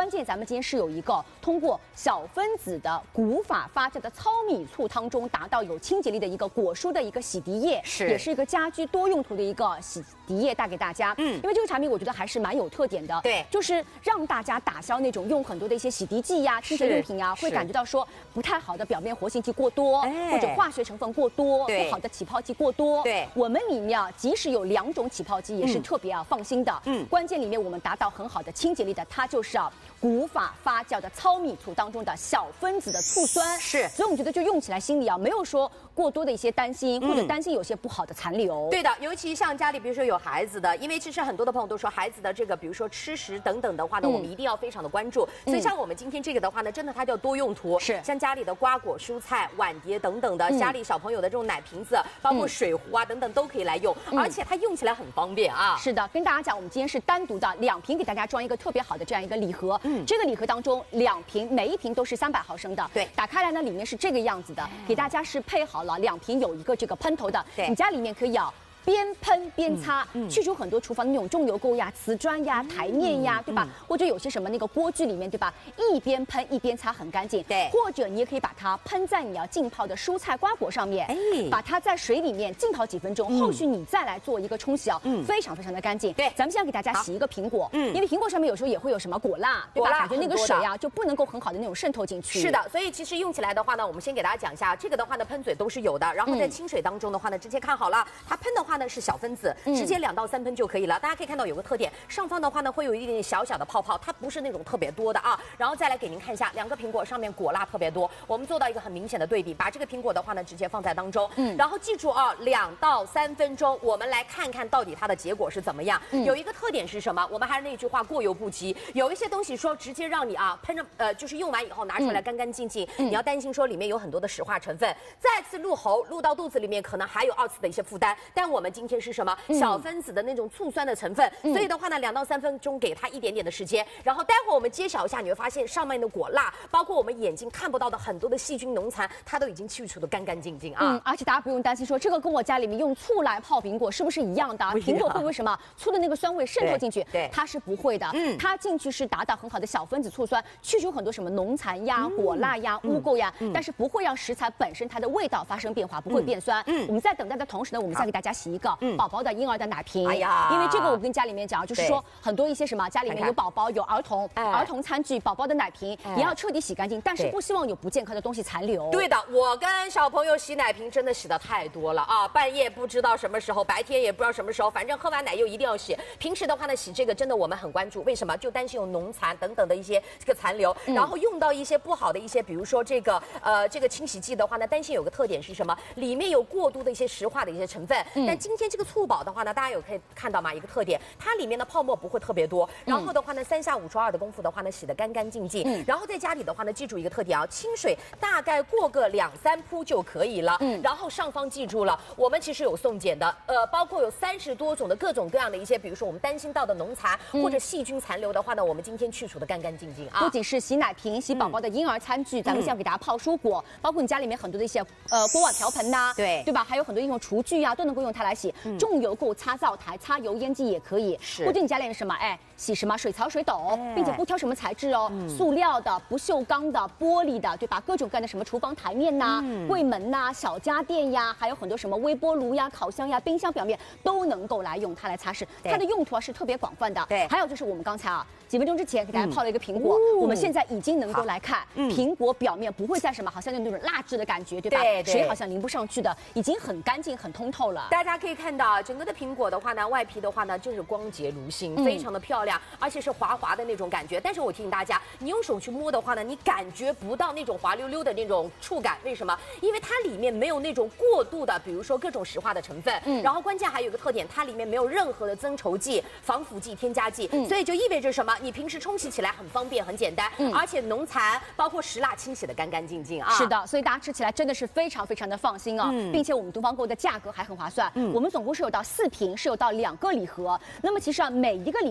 关键咱们今天是有一个通过小分子的古法发酵的糙米醋汤中达到有清洁力的一个果蔬的一个洗涤液，也是一个家居多用途的一个洗涤液带给大家。因为这个产品我觉得还是蛮有特点的，对，就是让大家打消那种用很多的一些洗涤剂呀、清洁用品呀，会感觉到说不太好的表面活性剂过多，或者化学成分过多，不好的起泡剂过多。对，我们里面啊，即使有2种起泡剂，也是特别放心的。关键里面我们达到很好的清洁力的，它就是古法发酵的糙米醋当中的小分子的醋酸，所以我们觉得就用起来心里没有说过多的一些担心，或者担心有些不好的残留。 对的，尤其像家里比如说有孩子的，因为其实很多的朋友都说孩子的这个比如说吃食等等的话呢，我们一定要非常的关注。所以像我们今天这个的话呢，真的它叫多用途，像家里的瓜果蔬菜、碗碟等等的，家里小朋友的这种奶瓶子，包括水壶啊等等都可以来用，而且它用起来很方便啊。 是的，跟大家讲，我们今天是单独的2瓶给大家装一个特别好的这样一个礼盒。这个礼盒当中2瓶，每一瓶都是300毫升的。对，打开来呢，里面是这个样子的，给大家是配好了2瓶有一个这个喷头的，你家里面可以边喷边擦，去除很多厨房的那种重油垢呀、瓷砖呀、台面呀，对吧？或者有些什么那个锅具里面，对吧？一边喷一边擦很干净。对，或者你也可以把它喷在你要浸泡的蔬菜瓜果上面，把它在水里面浸泡几分钟，后续你再来做一个冲洗非常非常的干净。对，咱们现在给大家洗一个苹果，因为苹果上面有时候也会有什么果蜡，对吧？感觉那个水就不能够很好的那种渗透进去。 是的，所以其实用起来的话呢，我们先给大家讲一下，这个的话呢，喷嘴都是有的，然后在清水当中的话呢，直接看好了，它喷的话呢是小分子，直接2到3喷就可以了。大家可以看到有个特点，上方的话呢会有一点点小小的泡泡，它不是那种特别多的啊。然后再来给您看一下2个苹果上面果蜡特别多，我们做到一个很明显的对比，把这个苹果的话呢直接放在当中，然后记住2到3分钟，我们来看看到底它的结果是怎么样。有一个特点是什么？我们还是那句话，过犹不及。有一些东西说直接让你喷着就是用完以后拿出来干干净净，你要担心说里面有很多的石化成分，再次入喉入到肚子里面，可能还有2次的一些负担。但我们今天是什么？小分子的那种醋酸的成分，所以的话呢，2到3分钟给它一点点的时间，然后待会儿我们揭晓一下，你会发现上面的果蜡，包括我们眼睛看不到的很多的细菌农残，它都已经去除的干干净净啊。 而且大家不用担心说这个跟我家里面用醋来泡苹果是不是一样的？苹果会不会什么醋的那个酸味渗透进去？对，它是不会的。它进去是达到很好的小分子醋酸，去除很多什么农残呀、果蜡呀、污垢呀，但是不会让食材本身它的味道发生变化，不会变酸。我们在等待的同时呢，我们再给大家洗一个宝宝的婴儿的奶瓶。因为这个我跟家里面讲，就是说很多一些什么家里面有宝宝有儿童餐具，宝宝的奶瓶也要彻底洗干净，但是不希望有不健康的东西残留。 对的，我跟小朋友洗奶瓶真的洗的太多了啊，半夜不知道什么时候，白天也不知道什么时候，反正喝完奶又一定要洗。平时的话呢，洗这个真的我们很关注，为什么？就担心有农残等等的一些这个残留，然后用到一些不好的一些，比如说这个清洗剂的话呢，担心有个特点是什么？里面有过多的一些石化的一些成分。但今天这个醋宝的话呢，大家可以看到嘛，一个特点，它里面的泡沫不会特别多，然后的话呢，3下5除2的功夫的话呢，洗得干干净净。然后在家里的话呢，记住一个特点清水大概过个2、3扑就可以了。然后上方记住了，我们其实有送检的，包括有30多种的各种各样的一些，比如说我们担心到的农残或者细菌残留的话呢，我们今天去除的干干净净啊。 不仅是洗奶瓶、洗宝宝的婴儿餐具，咱们现在给大家泡蔬果，包括你家里面很多的一些锅碗瓢盆呐，对吧？还有很多用厨具都能够用它来洗。重油垢擦灶台、擦油烟机也可以。或者你家里面什么洗什么水槽、水斗，并且不挑什么材质塑料的、不锈钢的、玻璃的，对吧？各种各样的什么厨房台面呐、柜门呐、小家电呀，还有很多什么微波炉呀、烤箱呀、冰箱表面都能够来用它来擦拭。它的用途是特别广泛的。对，还有就是我们刚才几分钟之前给大家泡了一个苹果，我们现在已经能够来看苹果表面不会再什么好像那种蜡质的感觉，对吧？水好像淋不上去的，已经很干净、很通透了。 大家可以看到整个的苹果的话呢，外皮的话呢就是光洁如新，非常的漂亮，而且是滑滑的那种感觉。但是我提醒大家，你用手去摸的话呢，你感觉不到那种滑溜溜的那种触感。为什么？因为它里面没有那种过度的，比如说各种石化的成分。然后关键还有一个特点，它里面没有任何的增稠剂、防腐剂、添加剂，所以就意味着什么？你平时冲洗起来很方便、很简单，而且农残包括石蜡清洗的干干净净啊。 是的，所以大家吃起来真的是非常非常的放心并且我们东方购的价格还很划算。我们总共是有到4瓶，是有到2个礼盒。那么其实每一个礼盒2瓶。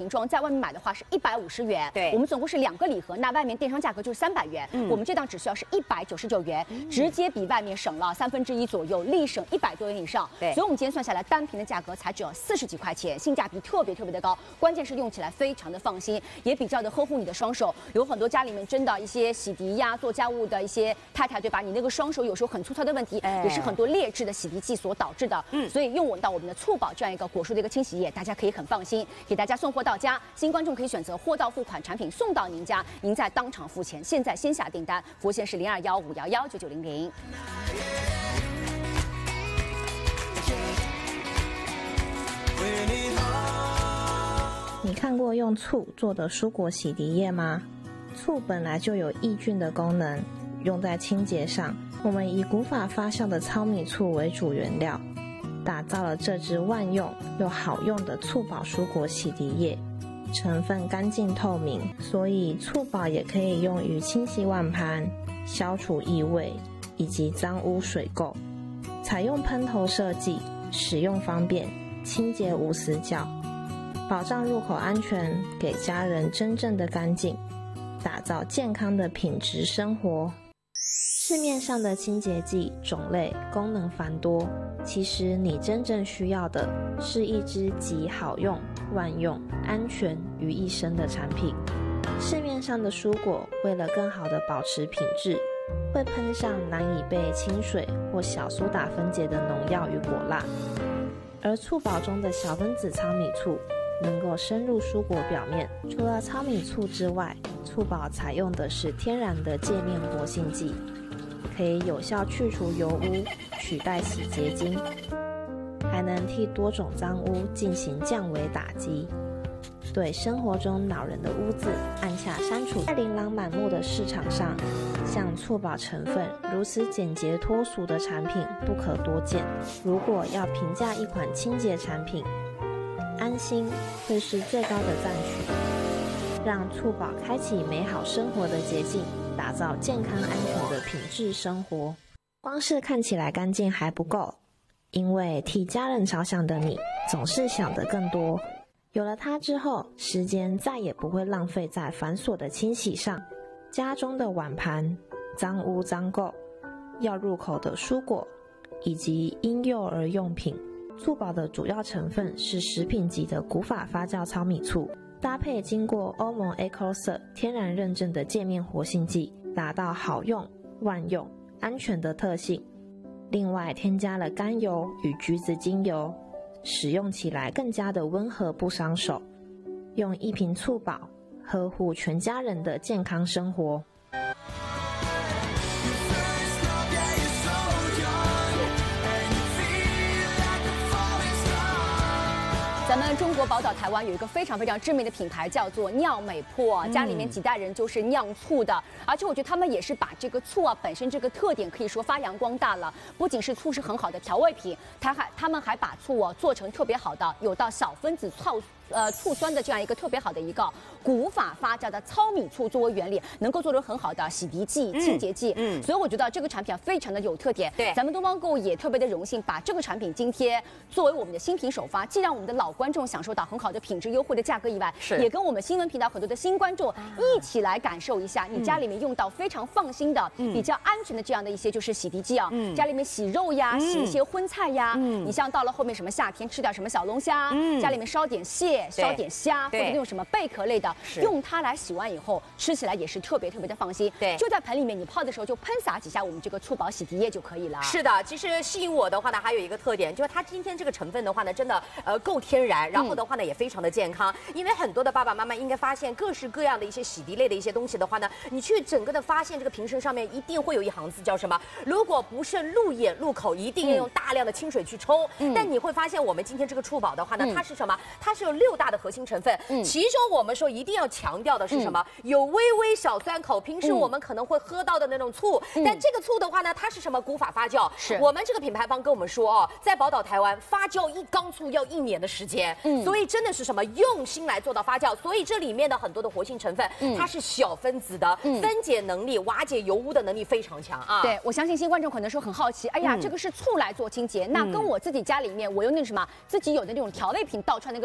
瓶装，在外面买的话是150元。 对， 我们总共是2个礼盒，那外面电商价格就是300元。我们这档只需要是199元，直接比外面省了1/3左右，立省100多元以上。 对， 所以我们今天算下来，单瓶的价格才只要40几块钱，性价比特别的高。关键是用起来非常的放心，也比较的呵护你的双手。有很多家里面真的一些洗涤呀、做家务的一些太太，对吧？你那个双手有时候很粗糙的问题，也是很多劣质的洗涤剂所导致的。所以用到我们的促宝这样一个果蔬的一个清洗液，大家可以很放心，给大家送货到家。新观众可以选择货到付款，产品送到您家，您在当场付钱。现在先下订单，服务线是0215119900。 你看过用醋做的蔬果洗涤液吗？醋本来就有抑菌的功能，用在清洁上。我们以古法发酵的糙米醋为主原料，打造了这支万用又好用的促宝蔬果洗涤液。成分干净透明，所以促宝也可以用于清洗碗盘、消除异味以及脏污水垢。采用喷头设计，使用方便，清洁无死角，保障入口安全，给家人真正的干净，打造健康的品质生活。市面上的清洁剂种类功能繁多，其实你真正需要的是一支集好用、万用、安全于一身的产品。市面上的蔬果为了更好的保持品质，会喷上难以被清水或小苏打分解的农药与果蜡，而促宝中的小分子糙米醋能够深入蔬果表面。除了糙米醋之外，促宝采用的是天然的界面活性剂，可以有效去除油污，取代洗洁精，还能替多种脏污进行降维打击，对生活中恼人的污渍按下删除。在琳琅满目的市场上，像促宝成分如此简洁脱俗的产品不可多见。如果要评价一款清洁产品，安心会是最高的赞许。让促宝开启美好生活的捷径，打造健康安全的品质生活。光是看起来干净还不够，因为替家人着想的你总是想得更多。有了它之后，时间再也不会浪费在繁琐的清洗上。家中的碗盘、脏污脏垢、要入口的蔬果以及婴幼儿用品，促宝的主要成分是食品级的古法发酵糙米醋，搭配经过欧盟 EcoCert 天然认证的界面活性剂，达到好用、万用、安全的特性。另外添加了甘油与橘子精油，使用起来更加的温和不伤手。用一瓶促宝，呵护全家人的健康生活。 咱们中国宝岛台湾有一个非常知名的品牌，叫做酿美铺，家里面几代人就是酿醋的，而且我觉得他们也是把这个醋本身这个特点可以说发扬光大了。不仅是醋是很好的调味品，他们还把醋做成特别好的，有到小分子醋酸的这样一个特别好的一个古法发酵的糙米醋作为原理，能够做成很好的洗涤剂、清洁剂。所以我觉得这个产品非常的有特点。对，咱们东方购物也特别的荣幸，把这个产品今天作为我们的新品首发，既让我们的老观众享受到很好的品质优惠的价格以外，也跟我们新闻频道很多的新观众一起来感受一下，你家里面用到非常放心的、比较安全的这样的一些就是洗涤剂啊。家里面洗肉呀、洗一些荤菜呀，你像到了后面什么夏天吃点什么小龙虾，家里面烧点蟹、烧点虾，或者那种什么贝壳类的，用它来洗完以后吃起来也是特别的放心。对，就在盆里面你泡的时候就喷洒几下我们这个促宝洗涤液就可以了。 是的，其实吸引我的话呢，还有一个特点，就是它今天这个成分的话呢，真的够天然，然后的话呢也非常的健康。因为很多的爸爸妈妈应该发现，各式各样的一些洗涤类的一些东西的话呢，你去整个的发现这个瓶身上面一定会有一行字叫什么？如果不慎入眼入口，一定要用大量的清水去抽。但你会发现，我们今天这个促宝的话呢，它是什么？它是有6大的核心成分，其中我们说一定要强调的是什么？有微微小酸口，平时我们可能会喝到的那种醋，但这个醋的话呢，它是什么？古法发酵。是我们这个品牌方跟我们说在宝岛台湾发酵1缸醋要1年的时间，所以真的是什么用心来做到发酵，所以这里面的很多的活性成分，它是小分子的，分解能力、瓦解油污的能力非常强啊。 对，我相信新观众可能说很好奇，哎呀，这个是醋来做清洁，那跟我自己家里面我用那什么自己有的那种调味品倒出来那个醋到底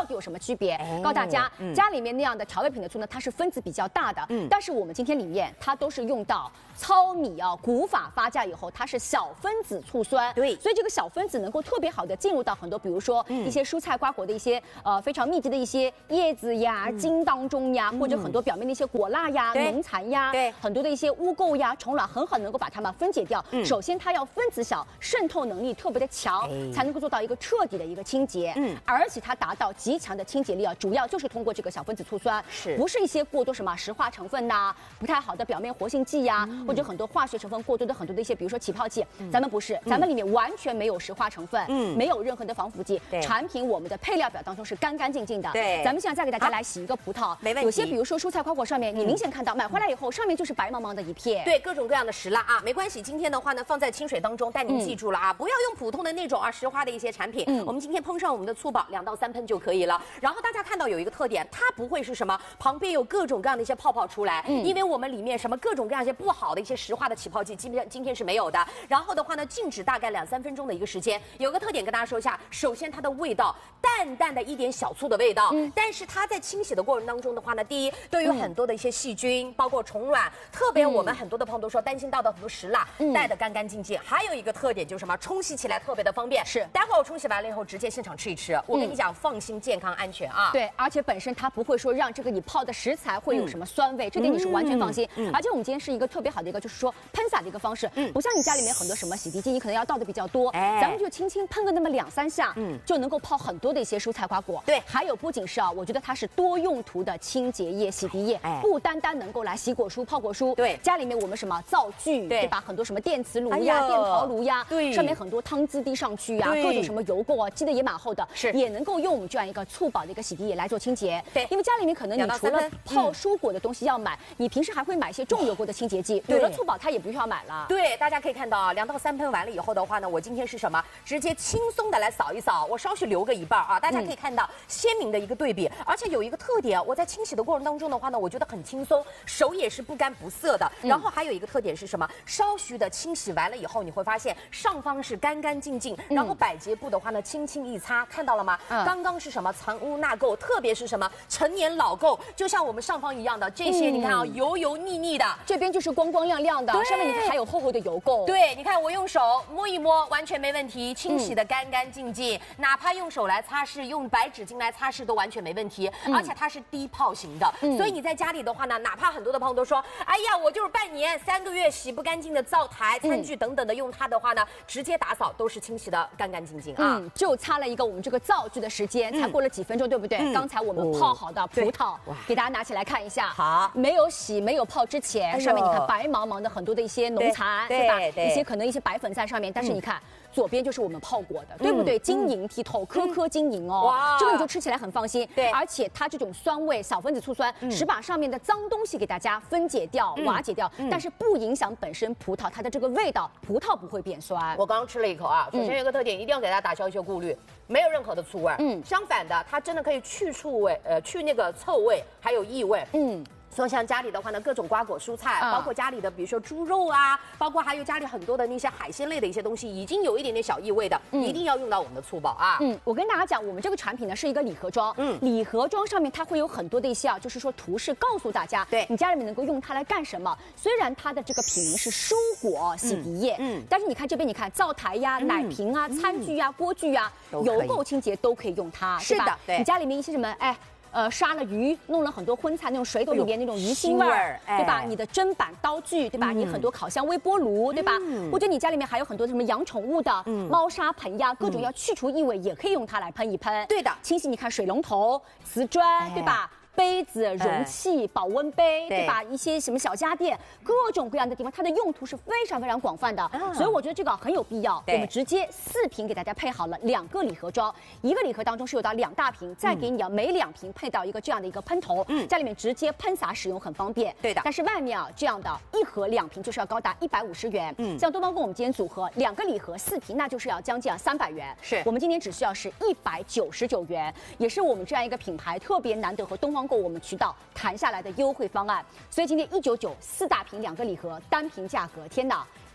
底有什么区别？告诉大家，家里面那样的调味品的醋呢，它是分子比较大的，但是我们今天里面它都是用到糙米啊，古法发酵以后，它是小分子醋酸， 对， 所以这个小分子能够特别好的进入到很多，比如说一些蔬菜瓜果的一些非常密集的一些叶子呀、茎当中呀，或者很多表面的一些果蜡呀、农残呀， 对， 很多的一些污垢呀、虫卵，很好能够把它们分解掉。首先它要分子小，渗透能力特别的强，才能够做到一个彻底的一个清洁。而且它达到极强的清洁力啊，主要就是通过这个小分子醋酸，不是一些过多什么石化成分呐、不太好的表面活性剂呀，或者很多化学成分过多的很多的一些，比如说起泡剂，咱们不是，咱们里面完全没有石化成分，没有任何的防腐剂，产品我们的配料表当中是干干净净的。 对， 咱们现在再给大家来洗一个葡萄， 没问题。 有些比如说蔬菜瓜果上面，你明显看到买回来以后，上面就是白茫茫的一片。 对，各种各样的石蜡啊，没关系。今天的话呢，放在清水当中，但您记住了啊，不要用普通的那种啊石化的一些产品。我们今天烹上我们的醋宝2到3喷就可以了。然后大家看到有一个特点，它不会是什么旁边有各种各样的一些泡泡出来，因为我们里面什么各种各样一些不好的一些石化的起泡剂，今天是没有的。然后的话呢，静止大概2、3分钟的一个时间。有个特点跟大家说一下，首先它的味道淡淡的一点小醋的味道，但是它在清洗的过程当中的话呢，第一对于很多的一些细菌，包括虫卵，特别我们很多的朋友都说担心到的很多石蜡，带的干干净净。还有一个特点就是什么，冲洗起来特别的方便。是，待会儿我冲洗完了以后，直接现场吃一吃。我跟你讲，放心、健康、安全啊。 对，而且本身它不会说让这个你泡的食材会有什么酸味，这点你是完全放心。而且我们今天是一个特别好的一个，就是说喷洒的一个方式，不像你家里面很多什么洗涤剂，你可能要倒的比较多，咱们就轻轻喷个那么2、3下，就能够泡很多的一些蔬菜瓜果。 对， 还有不仅是啊，我觉得它是多用途的清洁液、洗涤液，不单单能够来洗果蔬、泡果蔬。对，家里面我们什么灶具，对吧？很多什么电磁炉呀、电陶炉呀，对，上面很多汤汁滴上去呀，各种什么油垢啊，积的也蛮厚的，是也能够用我们这样一个醋宝的一个洗涤液来做清洁。对，因为家里面可能你除了泡蔬果的东西要买，你平时还会买一些重油过的清洁剂，有了醋宝它也不需要买了。 对，大家可以看到啊，2到3喷完了以后的话呢，我今天是什么？直接轻松的来扫一扫，我稍许留个一半啊，大家可以看到鲜明的一个对比，而且有一个特点，我在清洗的过程当中的话呢，我觉得很轻松，手也是不干不涩的。然后还有一个特点是什么？稍许的清洗完了以后，你会发现上方是干干净净，然后百洁布的话呢，轻轻一擦，看到了吗？刚刚是什么藏污纳垢，特别是什么陈年老垢，就像我们上方一样的这些，你看啊，油油腻腻的， 这边就是光光亮亮的，上面你看还有厚厚的油垢。 对，你看我用手摸一摸，完全没问题，清洗的干干净净，哪怕用手来擦拭，用白纸巾来擦拭都完全没问题，而且它是低泡型的，所以你在家里的话呢，哪怕很多的朋友都说，哎呀，我就是半年、3个月洗不干净的灶台、餐具等等的，用它的话呢，直接打扫都是清洗的干干净净啊。 就擦了一个我们这个灶具的时间，才过了几分钟，对不对？刚才我们泡好的葡萄，给大家拿起来看一下。好，没有洗、没有泡之前，上面你看白茫茫的很多的一些农残，对吧？一些可能一些白粉在上面，但是你看。左边就是我们泡过的，对不对？晶莹剔透，颗颗晶莹哦。哇，这个你就吃起来很放心。对，而且它这种酸味，小分子醋酸，是把上面的脏东西给大家分解掉、瓦解掉，但是不影响本身葡萄它的这个味道，葡萄不会变酸。 我刚刚吃了一口啊，首先有一个特点，一定要给大家打消一些顾虑，没有任何的醋味。相反的，它真的可以去醋味，去那个臭味，还有异味。所以像家里的话呢，各种瓜果蔬菜，包括家里的比如说猪肉啊，包括还有家里很多的那些海鲜类的一些东西，已经有一点点小异味的，一定要用到我们的醋宝啊。 我跟大家讲，我们这个产品呢是一个礼盒装，礼盒装上面它会有很多的一些啊，就是说图示告诉大家，对你家里面能够用它来干什么。虽然它的这个品名是蔬果洗涤液，但是你看这边，你看灶台呀、奶瓶啊、餐具呀、锅具呀、油垢清洁都可以用它，是吧？你家里面一些什么杀了鱼，弄了很多荤菜，那种水斗里边那种鱼腥味儿，对吧？你的砧板、刀具，对吧？你很多烤箱、微波炉，对吧？或者你家里面还有很多什么养宠物的猫砂盆呀，各种要去除异味，也可以用它来喷一喷。对的，清洗你看水龙头、瓷砖，对吧？杯子、容器、保温杯，对吧？一些什么小家电，各种各样的地方，它的用途是非常非常广泛的。所以我觉得这个很有必要。我们直接4瓶给大家配好了2个礼盒装，一个礼盒当中是有到2大瓶，再给你每2瓶配到一个这样的一个喷头，家里面直接喷洒使用很方便。对的。但是外面啊这样的1盒2瓶就是要高达150元。像东方宫我们今天组合2个礼盒4瓶，那就是要将近300元。是我们今天只需要是199元，也是我们这样一个品牌特别难得和东方我们渠道谈下来的优惠方案，所以今天199 4大瓶2个礼盒，单瓶价格，天哪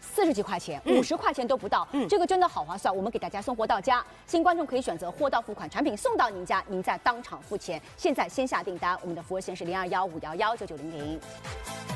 40几块钱，50块钱都不到，这个真的好划算。我们给大家送货到家，新观众可以选择货到付款，产品送到您家，您再当场付钱。现在先下订单，我们的服务线是0215119900。